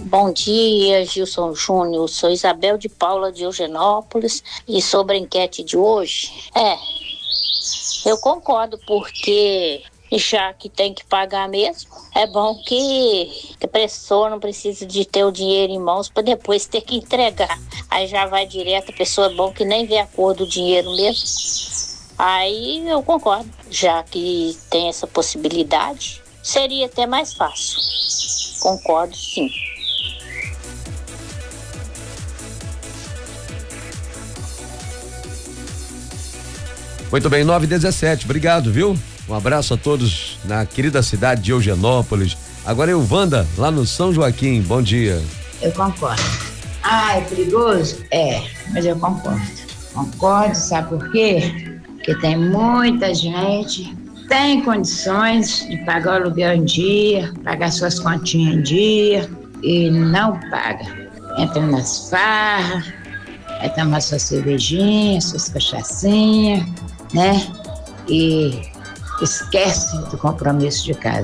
Bom dia, Gilson Júnior. Sou Isabel de Paula de Eugenópolis e sobre a enquete de hoje, eu concordo porque já que tem que pagar mesmo, é bom que a pessoa não precisa de ter o dinheiro em mãos para depois ter que entregar. Aí já vai direto, a pessoa é bom que nem vê a cor do dinheiro mesmo. Aí eu concordo, já que tem essa possibilidade, seria até mais fácil. Concordo, sim. Muito bem, 9h17, obrigado, viu? Um abraço a todos na querida cidade de Eugenópolis. Agora é o Wanda, lá no São Joaquim, bom dia. Eu concordo. É perigoso? Mas eu concordo. Concordo, sabe por quê? Porque tem muita gente, tem condições de pagar o aluguel em dia, pagar suas continhas em dia e não paga. Entra nas farras, vai tomar sua cervejinha, suas cachaçinhas, né? E esquece do compromisso de casa.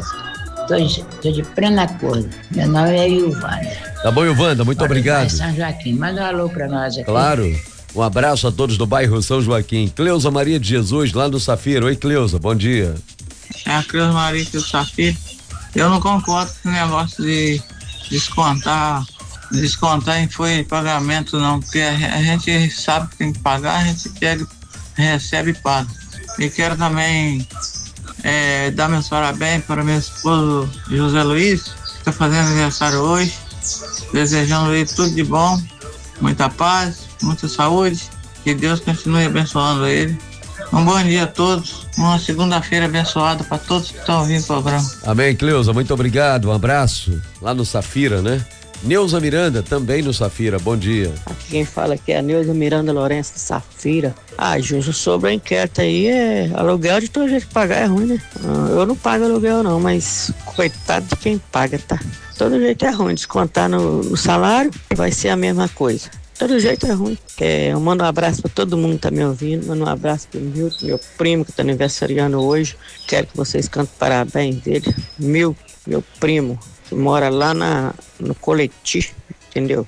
Tô de pleno acordo. Meu nome é Ilvanda. Tá bom, Ilvanda, muito obrigado. São Joaquim, manda um alô pra nós aqui. Claro, um abraço a todos do bairro São Joaquim. Cleusa Maria de Jesus, lá do Safira. Oi, Cleusa, bom dia. É a Cleusa Maria do Safira. Eu não concordo com o negócio de descontar em folha de pagamento, não, porque a gente sabe que tem que pagar, a gente pega, recebe e paga. E quero também dar meus parabéns para meu esposo José Luiz, que está fazendo aniversário hoje, desejando ele tudo de bom, muita paz, muita saúde, que Deus continue abençoando ele. Um bom dia a todos, uma segunda-feira abençoada para todos que estão ouvindo o programa. Amém, Cleusa, muito obrigado, um abraço, lá no Safira, né? Neuza Miranda, também no Safira, bom dia. Aqui quem fala aqui é a Neuza Miranda Lourenço do Safira. Júnior, sobre a enquete aí, aluguel de todo jeito que pagar é ruim, né? Eu não pago aluguel não, mas coitado de quem paga, tá? Todo jeito é ruim, descontar no salário vai ser a mesma coisa. Todo jeito é ruim. Eu mando um abraço pra todo mundo que tá me ouvindo, mando um abraço pro Milton, meu primo que tá aniversariando hoje. Quero que vocês cantem parabéns dele. Meu primo, que mora lá no Coleti, entendeu?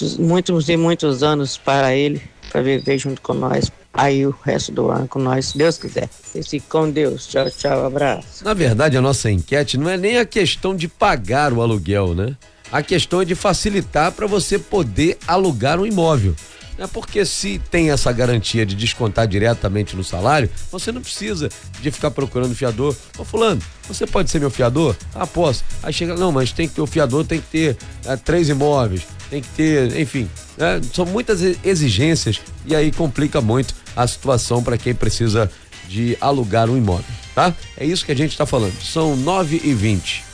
Muitos anos para ele, para viver junto com nós, aí o resto do ano com nós, se Deus quiser. Fique com Deus, tchau, abraço. Na verdade, a nossa enquete não é nem a questão de pagar o aluguel, né? A questão é de facilitar para você poder alugar um imóvel. Porque se tem essa garantia de descontar diretamente no salário, você não precisa de ficar procurando fiador. Fulano, você pode ser meu fiador? Posso. Aí chega, não, mas tem que ter o fiador, tem que ter 3 imóveis, tem que ter, enfim, são muitas exigências e aí complica muito a situação para quem precisa de alugar um imóvel, tá? É isso que a gente está falando. São 9h20.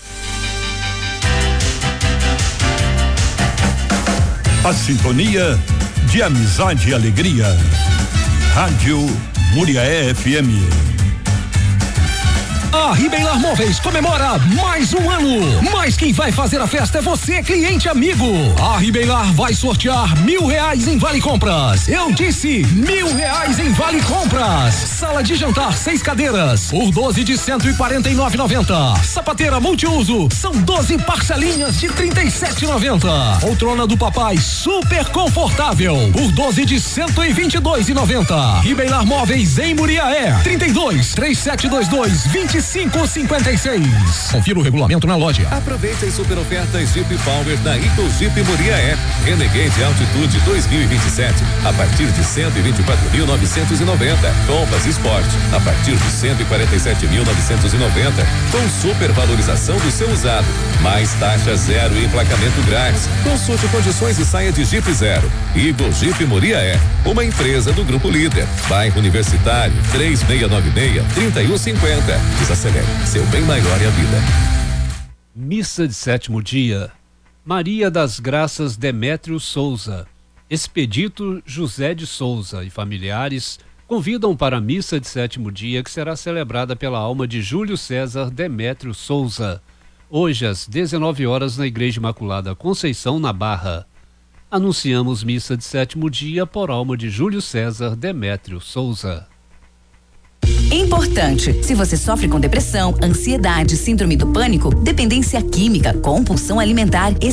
A sintonia de amizade e alegria. Rádio Muriaé FM. A Ribeirão Móveis comemora mais um ano, mas quem vai fazer a festa é você, cliente amigo. A Ribeirão vai sortear R$1.000 em Vale Compras. Eu disse R$1.000 em Vale Compras. Sala de jantar 6 cadeiras por 12 de R$149,90. Sapateira multiuso são 12 parcelinhas de R$37,90. Poltrona do papai super confortável por 12 de R$122,90. Ribeirão Móveis em Muriaé, 32-3722-2556. Confira o regulamento na loja. Aproveite as super ofertas Jeep Power da Eco Jeep Muriaé. Renegade Altitude 2027 a partir de R$124.990. Compass Sport a partir de R$147.990 com super valorização do seu usado. Mais taxa zero e emplacamento grátis. Consulte condições e saia de Jeep Zero. Eco Jeep Muriaé, uma empresa do Grupo Líder. Bairro Universitário 3696-3150. Acelere, seu bem maior é a vida. Missa de sétimo dia. Maria das Graças Demétrio Souza. Expedito José de Souza e familiares convidam para a missa de sétimo dia que será celebrada pela alma de Júlio César Demétrio Souza. Hoje às 19 horas na Igreja Imaculada Conceição, na Barra. Anunciamos missa de sétimo dia por alma de Júlio César Demétrio Souza. Importante, se você sofre com depressão, ansiedade, síndrome do pânico, dependência química, compulsão alimentar,